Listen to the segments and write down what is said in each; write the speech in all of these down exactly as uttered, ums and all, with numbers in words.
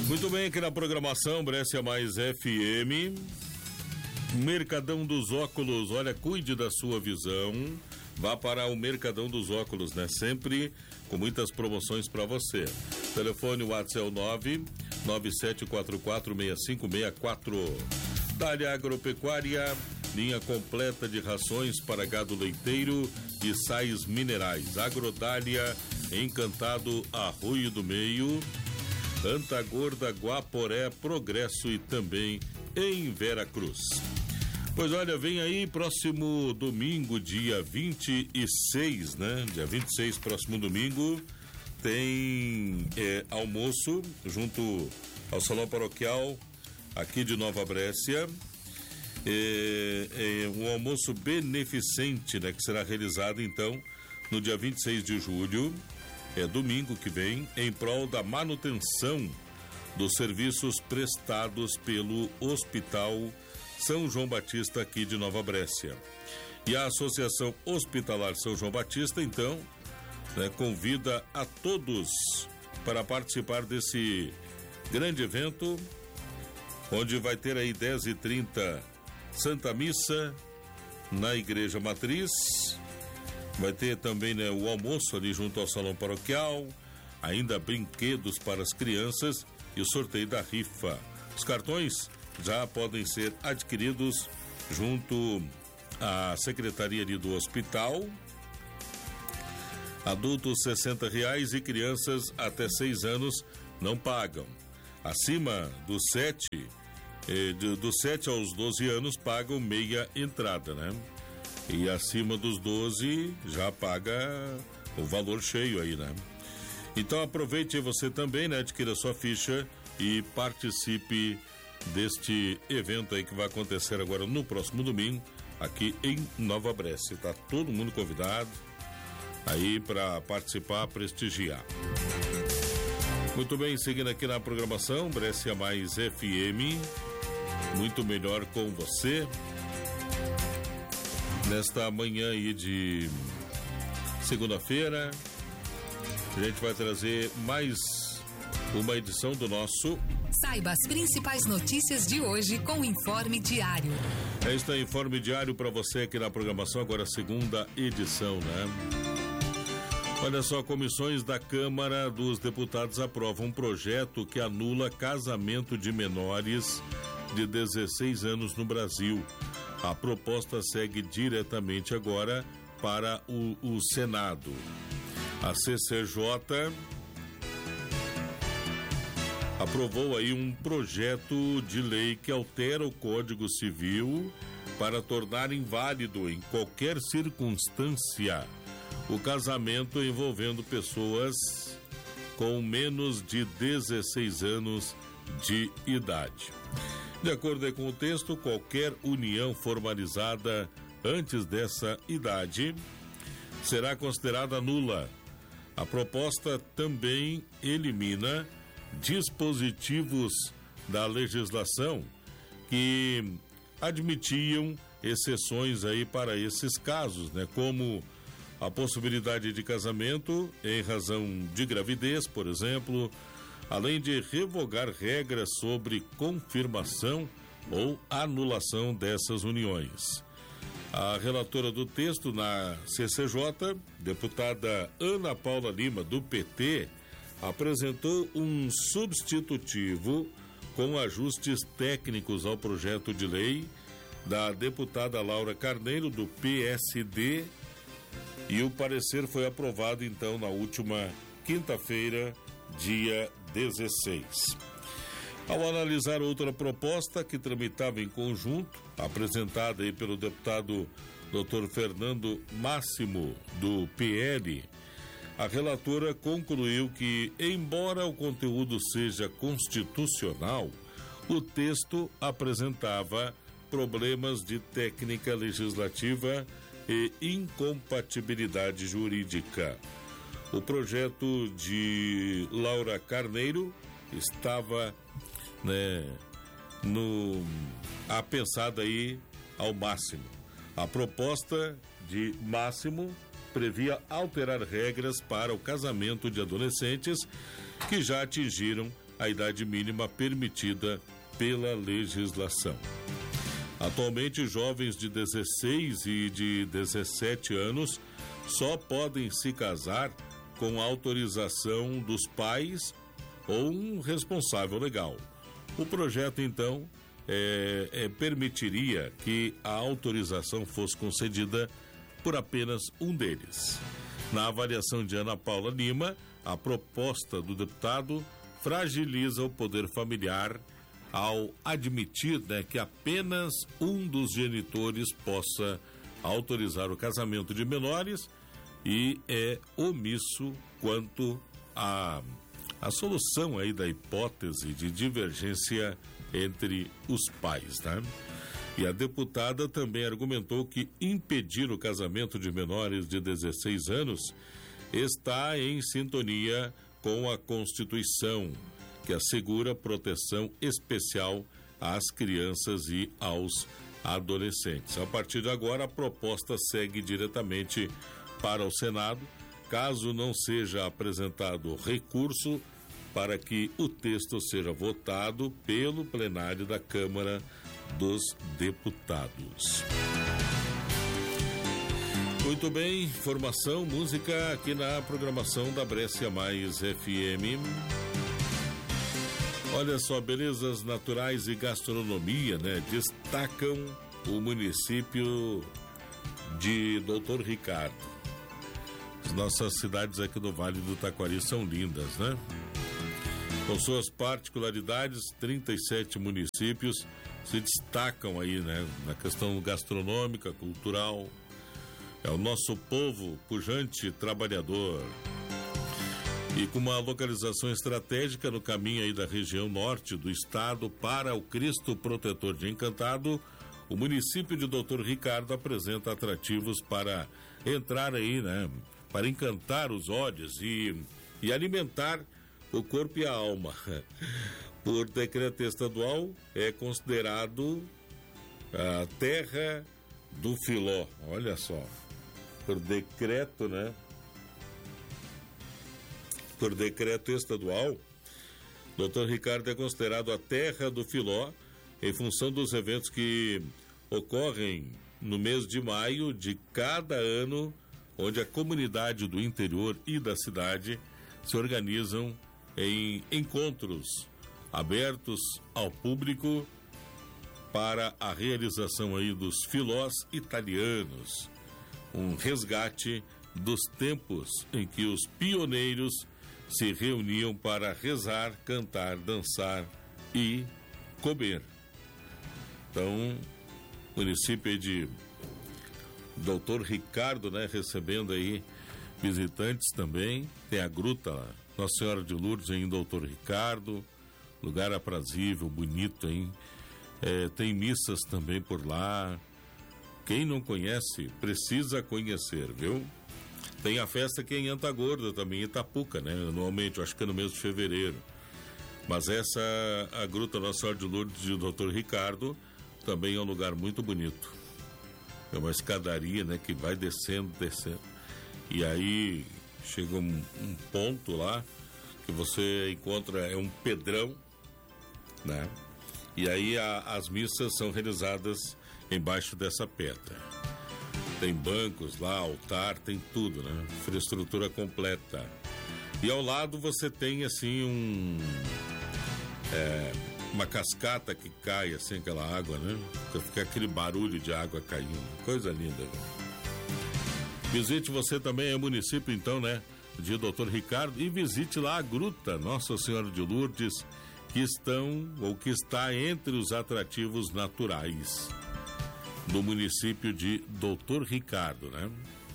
Muito bem, aqui na programação Brescia Mais F M, Mercadão dos Óculos. Olha, cuide da sua visão, vá para o Mercadão dos Óculos, né? Sempre com muitas promoções para você. Telefone WhatsApp é o nove nove sete quatro quatro seis cinco seis quatro. Dália Agropecuária, linha completa de rações para gado leiteiro e sais minerais. Agrodália, Encantado, Arroio do Meio, Antagorda, Guaporé, Progresso e também em Veracruz. Pois olha, vem aí próximo domingo, dia vinte e seis, né? Dia vinte e seis, próximo domingo, tem é, almoço junto ao Salão Paroquial aqui de Nova Brécia. É, é um almoço beneficente, né? Que será realizado então no dia vinte e seis de julho. É domingo que vem, em prol da manutenção dos serviços prestados pelo Hospital São João Batista aqui de Nova Brécia. E a Associação Hospitalar São João Batista, então, né, convida a todos para participar desse grande evento, onde vai ter aí dez e trinta Santa Missa na Igreja Matriz. Vai ter também, né, o almoço ali junto ao Salão Paroquial, ainda brinquedos para as crianças e o sorteio da rifa. Os cartões já podem ser adquiridos junto à Secretaria ali do Hospital. Adultos sessenta reais e crianças até seis anos não pagam. Acima dos sete, eh, de, dos sete aos doze anos pagam meia entrada, né? E acima dos doze já paga o valor cheio aí, né? Então aproveite você também, né? Adquira sua ficha e participe deste evento aí que vai acontecer agora no próximo domingo, aqui em Nova Brécia. Tá todo mundo convidado aí para participar, prestigiar. Muito bem, seguindo aqui na programação, Brescia Mais F M, muito melhor com você. Nesta manhã aí de segunda-feira, a gente vai trazer mais uma edição do nosso... Saiba as principais notícias de hoje com o Informe Diário. É isso aí, Informe Diário para você aqui na programação, agora a segunda edição, né? Olha só, comissões da Câmara dos Deputados aprovam um projeto que anula casamento de menores de dezesseis anos no Brasil. A proposta segue diretamente agora para o, o Senado. A C C J aprovou aí um projeto de lei que altera o Código Civil para tornar inválido em qualquer circunstância o casamento envolvendo pessoas com menos de dezesseis anos de idade. De acordo com o texto, qualquer união formalizada antes dessa idade será considerada nula. A proposta também elimina dispositivos da legislação que admitiam exceções aí para esses casos, né? Como a possibilidade de casamento em razão de gravidez, por exemplo, além de revogar regras sobre confirmação ou anulação dessas uniões. A relatora do texto na C C J, deputada Ana Paula Lima, do P T, apresentou um substitutivo com ajustes técnicos ao projeto de lei da deputada Laura Carneiro, do P S D, e o parecer foi aprovado então na última quinta-feira, dia dezesseis. Ao analisar outra proposta que tramitava em conjunto, apresentada aí pelo deputado doutor Fernando Máximo, do P L, a relatora concluiu que, embora o conteúdo seja constitucional, o texto apresentava problemas de técnica legislativa e incompatibilidade jurídica. O projeto de Laura Carneiro estava, né, no, a pensada aí ao máximo. A proposta de Máximo previa alterar regras para o casamento de adolescentes que já atingiram a idade mínima permitida pela legislação. Atualmente, jovens de dezesseis e de dezessete anos só podem se casar com autorização dos pais ou um responsável legal. O projeto, então, é, é, permitiria que a autorização fosse concedida por apenas um deles. Na avaliação de Ana Paula Lima, a proposta do deputado fragiliza o poder familiar ao admitir, né, que apenas um dos genitores possa autorizar o casamento de menores e é omisso quanto a a solução aí da hipótese de divergência entre os pais, né? E a deputada também argumentou que impedir o casamento de menores de dezesseis anos está em sintonia com a Constituição, que assegura proteção especial às crianças e aos adolescentes. A partir de agora, a proposta segue diretamente para o Senado, caso não seja apresentado recurso para que o texto seja votado pelo plenário da Câmara dos Deputados. Muito bem, informação, música aqui na programação da Brescia Mais F M. Olha só, belezas naturais e gastronomia, né? Destacam o município de Doutor Ricardo. As nossas cidades aqui do Vale do Taquari são lindas, né? Com suas particularidades, trinta e sete municípios se destacam aí, né? Na questão gastronômica, cultural. É o nosso povo pujante trabalhador. E com uma localização estratégica no caminho aí da região norte do estado para o Cristo Protetor de Encantado, o município de Doutor Ricardo apresenta atrativos para entrar aí, né? Para encantar os olhos e, e alimentar o corpo e a alma. Por decreto estadual, é considerado a terra do filó. Olha só. Por decreto, né? Por decreto estadual, Doutor Ricardo é considerado a terra do filó em função dos eventos que ocorrem no mês de maio de cada ano, onde a comunidade do interior e da cidade se organizam em encontros abertos ao público para a realização aí dos filós italianos, um resgate dos tempos em que os pioneiros se reuniam para rezar, cantar, dançar e comer. Então, município de Doutor Ricardo, né, recebendo aí visitantes também. Tem a gruta Nossa Senhora de Lourdes em Doutor Ricardo, lugar aprazível, bonito, hein? É, tem missas também por lá. Quem não conhece, precisa conhecer, viu? Tem a festa aqui em Antagorda também, em Itapuca, né? Anualmente, eu acho que é no mês de fevereiro. Mas essa, a gruta Nossa Senhora de Lourdes de Doutor Ricardo, também é um lugar muito bonito. É uma escadaria, né, que vai descendo, descendo. E aí chega um, um ponto lá que você encontra, é um pedrão, né? E aí a, as missas são realizadas embaixo dessa pedra. Tem bancos lá, altar, tem tudo, né? Infraestrutura completa. E ao lado você tem assim um... É, uma cascata que cai, assim, aquela água, né? Fica aquele barulho de água caindo. Coisa linda, né? Visite você também é o município, então, né? De Doutor Ricardo, e visite lá a gruta Nossa Senhora de Lourdes, que estão, ou que está entre os atrativos naturais do município de Doutor Ricardo, né?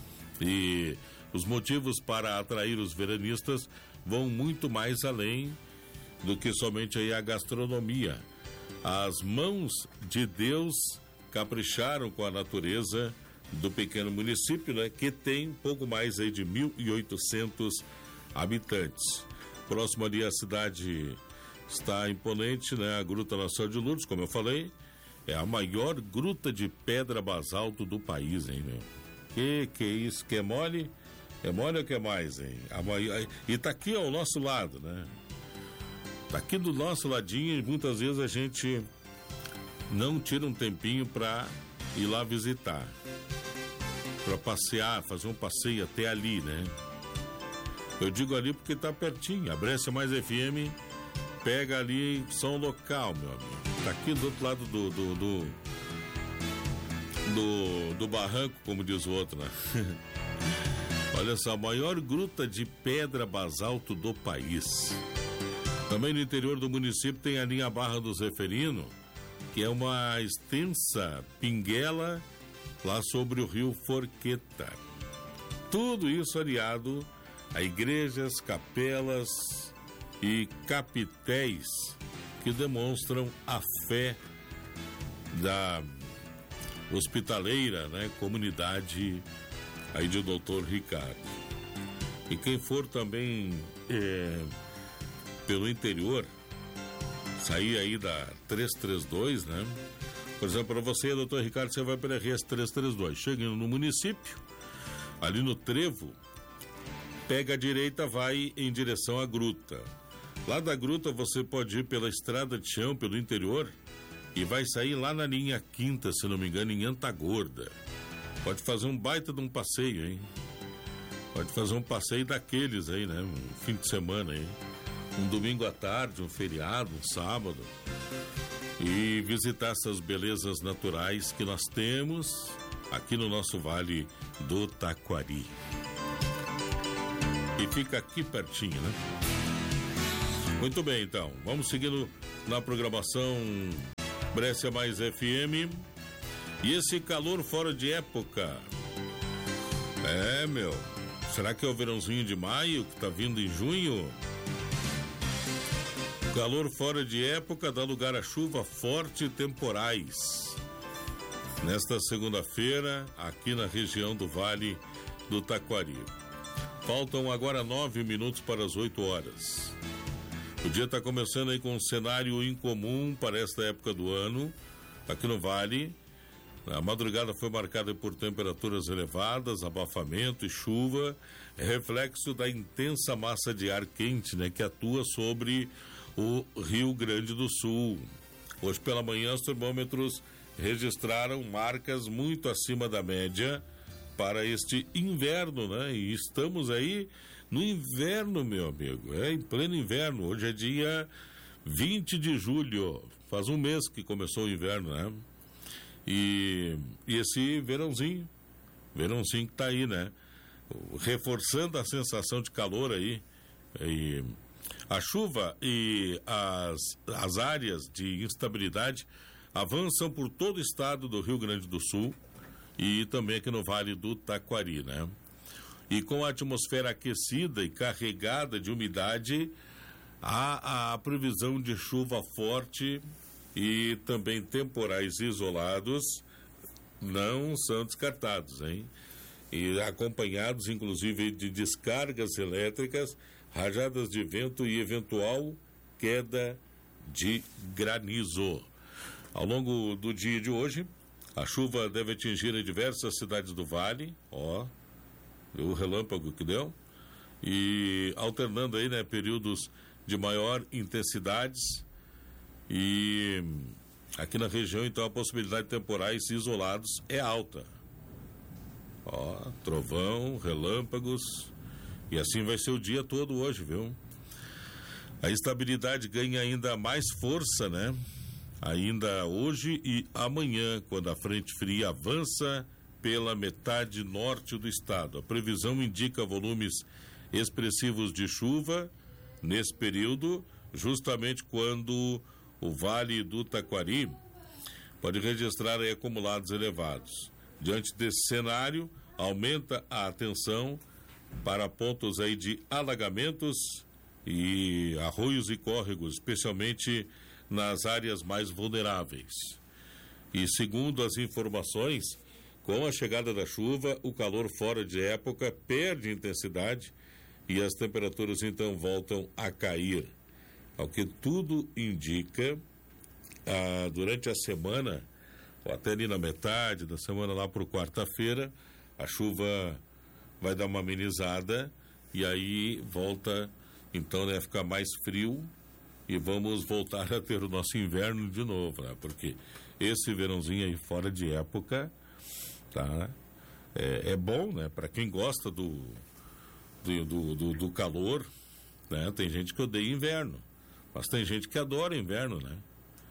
E os motivos para atrair os veranistas vão muito mais além do que somente aí a gastronomia. As mãos de Deus capricharam com a natureza do pequeno município, né, que tem um pouco mais aí de mil e oitocentos habitantes. Próximo ali a cidade está imponente, né, a Gruta Nossa Senhora de Lourdes, como eu falei, é a maior gruta de pedra basalto do país, hein, meu? Que que é isso? Que é mole? É mole ou que é mais, hein? A maior... E tá aqui ao nosso lado, né? aqui do nosso ladinho, e muitas vezes a gente não tira um tempinho para ir lá visitar, para passear, fazer um passeio até ali, né? Eu digo ali porque tá pertinho. A Brescia Mais F M pega ali som local, meu amigo. Tá aqui do outro lado do do, do, do, do barranco, como diz o outro, né? Olha só, a maior gruta de pedra basalto do país. Também no interior do município tem a linha Barra do Zeferino, que é uma extensa pinguela lá sobre o rio Forqueta. Tudo isso aliado a igrejas, capelas e capitéis que demonstram a fé da hospitaleira, né, comunidade aí de doutor Ricardo. E quem for também é, pelo interior, sair aí da trezentos e trinta e dois, né? Por exemplo, para você, doutor Ricardo, você vai pela R S trezentos e trinta e dois. Chegando no município, ali no Trevo, pega a direita, vai em direção à gruta. Lá da gruta você pode ir pela estrada de chão, pelo interior, e vai sair lá na linha quinta, se não me engano, em Antagorda. Pode fazer um baita de um passeio, hein? Pode fazer um passeio daqueles aí, né? Um fim de semana aí. Um domingo à tarde, um feriado, um sábado. E visitar essas belezas naturais que nós temos aqui no nosso Vale do Taquari. E fica aqui pertinho, né? Muito bem, então. Vamos seguindo na programação Brescia Mais F M. E esse calor fora de época. É, meu. Será que é o verãozinho de maio que tá vindo em junho? Calor fora de época dá lugar a chuva forte e temporais. Nesta segunda-feira, aqui na região do Vale do Taquari. Faltam agora nove minutos para as oito horas. O dia está começando aí com um cenário incomum para esta época do ano, aqui no Vale. A madrugada foi marcada por temperaturas elevadas, abafamento e chuva, reflexo da intensa massa de ar quente, né, que atua sobre o Rio Grande do Sul. Hoje pela manhã os termômetros registraram marcas muito acima da média para este inverno, né? E estamos aí no inverno, meu amigo, é em pleno inverno. Hoje é dia vinte de julho, faz um mês que começou o inverno, né? E, e esse verãozinho, verãozinho que tá aí, né? Reforçando a sensação de calor aí. E a chuva e as, as áreas de instabilidade avançam por todo o estado do Rio Grande do Sul e também aqui no Vale do Taquari, né? E com a atmosfera aquecida e carregada de umidade, há a previsão de chuva forte e também temporais isolados não são descartados, hein? E acompanhados, inclusive, de descargas elétricas, rajadas de vento e eventual queda de granizo. Ao longo do dia de hoje, a chuva deve atingir em diversas cidades do Vale, ó, o relâmpago que deu, e alternando aí, né, períodos de maior intensidades. E aqui na região, então, a possibilidade de temporais isolados é alta. Ó, trovão, relâmpagos, e assim vai ser o dia todo hoje, viu? A instabilidade ganha ainda mais força, né? Ainda hoje e amanhã, quando a frente fria avança pela metade norte do estado. A previsão indica volumes expressivos de chuva nesse período, justamente quando o Vale do Taquari pode registrar aí acumulados elevados. Diante desse cenário, aumenta a atenção para pontos aí de alagamentos e arroios e córregos, especialmente nas áreas mais vulneráveis. E segundo as informações, com a chegada da chuva, o calor fora de época perde intensidade e as temperaturas então voltam a cair. Ao que tudo indica, ah, durante a semana, ou até ali na metade da semana, lá por quarta-feira, a chuva vai dar uma amenizada e aí volta, então, né, a ficar mais frio e vamos voltar a ter o nosso inverno de novo, né? Porque esse verãozinho aí fora de época, tá? É, é bom, né? Para quem gosta do, do, do, do, do calor, né? Tem gente que odeia inverno, mas tem gente que adora inverno, né?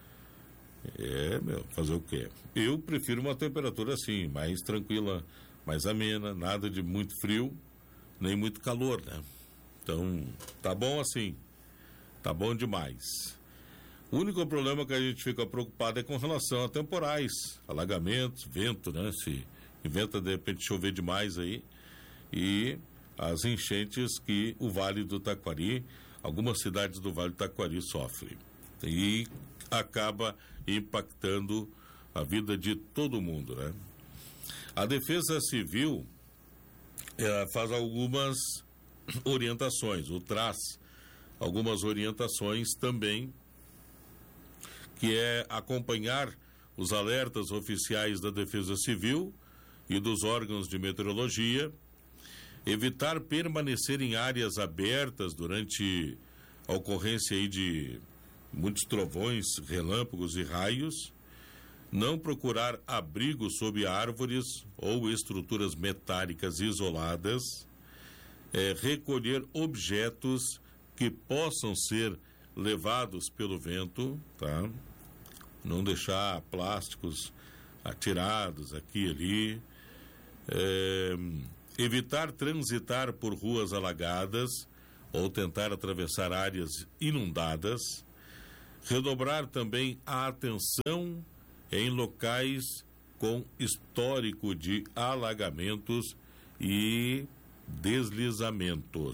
É, meu, fazer o quê? Eu prefiro uma temperatura assim, mais tranquila, mais amena, nada de muito frio, nem muito calor, né? Então, tá bom assim, tá bom demais. O único problema que a gente fica preocupado é com relação a temporais, alagamentos, vento, né? Se inventa de repente chover demais aí, e as enchentes que o Vale do Taquari, algumas cidades do Vale do Taquari sofrem. E acaba impactando a vida de todo mundo, né? A Defesa Civil ela faz algumas orientações, ou traz algumas orientações também, que é acompanhar os alertas oficiais da Defesa Civil e dos órgãos de meteorologia, evitar permanecer em áreas abertas durante a ocorrência aí de muitos trovões, relâmpagos e raios, não procurar abrigo sob árvores ou estruturas metálicas isoladas, é, recolher objetos que possam ser levados pelo vento, tá? Não deixar plásticos atirados aqui e ali, é, evitar transitar por ruas alagadas ou tentar atravessar áreas inundadas, redobrar também a atenção em locais com histórico de alagamentos e deslizamentos.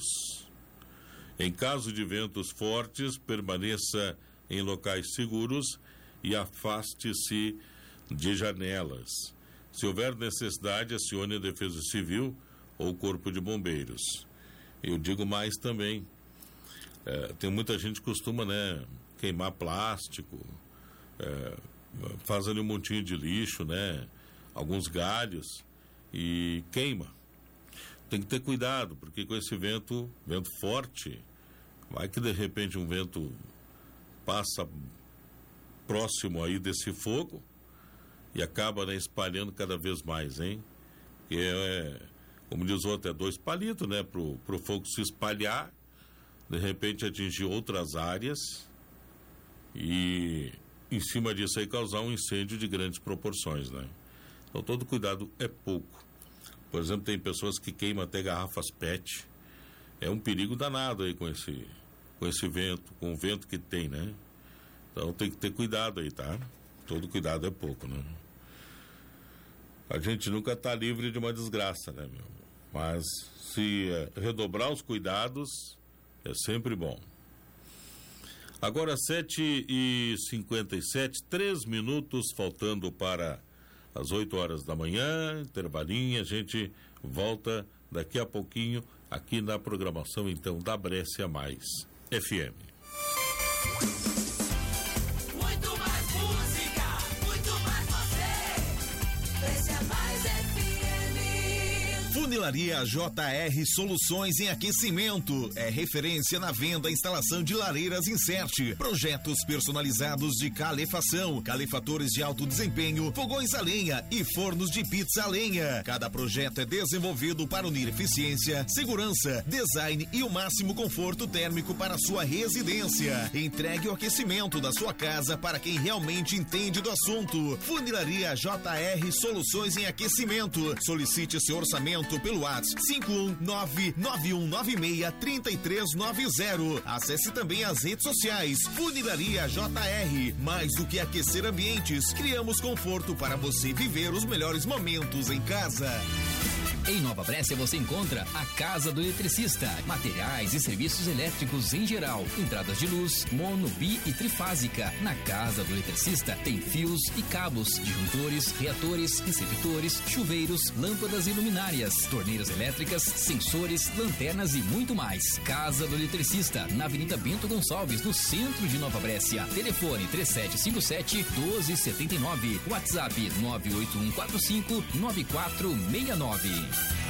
Em caso de ventos fortes, permaneça em locais seguros e afaste-se de janelas. Se houver necessidade, acione a Defesa Civil ou o Corpo de Bombeiros. Eu digo mais também, é, tem muita gente que costuma, né, queimar plástico, é, faz ali um montinho de lixo, né, alguns galhos e queima. Tem que ter cuidado, porque com esse vento, vento forte, vai que de repente um vento passa próximo aí desse fogo e acaba, né, espalhando cada vez mais, hein? Que é, como diz o outro, é dois palitos, né, pro, pro fogo se espalhar, de repente atingir outras áreas e em cima disso aí causar um incêndio de grandes proporções, né? Então todo cuidado é pouco. Por exemplo, tem pessoas que queimam até garrafas P E T. É um perigo danado aí com esse, com esse vento, com o vento que tem, né? Então tem que ter cuidado aí, tá? Todo cuidado é pouco, né? A gente nunca está livre de uma desgraça, né, meu? Mas se é, redobrar os cuidados é sempre bom. Agora sete e cinquenta e sete, três minutos faltando para as oito horas da manhã, intervalinho, a gente volta daqui a pouquinho aqui na programação então da Brescia Mais F M. Muito mais música, muito mais você, Brescia Mais F M. Funilaria J R Soluções em Aquecimento. É referência na venda e instalação de lareiras Insert. Projetos personalizados de calefação, calefatores de alto desempenho, fogões a lenha e fornos de pizza a lenha. Cada projeto é desenvolvido para unir eficiência, segurança, design e o máximo conforto térmico para sua residência. Entregue o aquecimento da sua casa para quem realmente entende do assunto. Funilaria J R Soluções em Aquecimento. Solicite seu orçamento pelo WhatsApp cinco um nove nove um nove seis três três nove zero. Acesse também as redes sociais. Funilaria J R. Mais do que aquecer ambientes, criamos conforto para você viver os melhores momentos em casa. Em Nova Brescia você encontra a Casa do Eletricista, materiais e serviços elétricos em geral, entradas de luz, mono, bi e trifásica. Na Casa do Eletricista tem fios e cabos, disjuntores, reatores, receptores, chuveiros, lâmpadas e luminárias, torneiras elétricas, sensores, lanternas e muito mais. Casa do Eletricista, na Avenida Bento Gonçalves, no centro de Nova Brescia. Telefone três sete cinco sete, um dois sete nove, WhatsApp nove oito um quatro cinco nove quatro seis nove.